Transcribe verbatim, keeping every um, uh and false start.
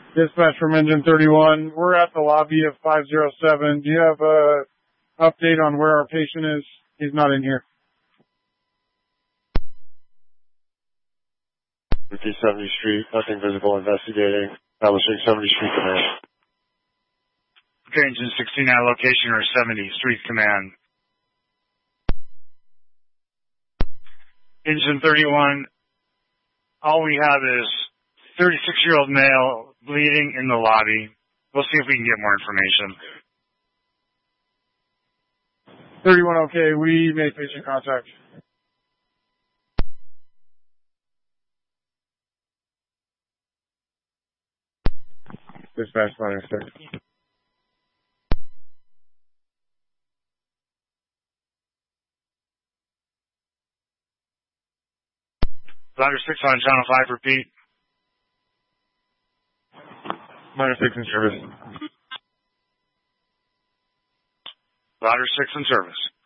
Dispatch from Engine thirty-one. We're at the lobby of five oh seven. Do you have a update on where our patient is? He's not in here. fifty seventy Street, nothing visible, investigating. Establishing seventy Street Command. Okay, Engine sixty-nine, location or seventy Street Command. Engine thirty-one, all we have is thirty-six-year-old male bleeding in the lobby. We'll see if we can get more information. thirty-one, okay, we made patient contact. Dispatch minus six. Ladder six on channel five, repeat. Minus six in service. Ladder six in service.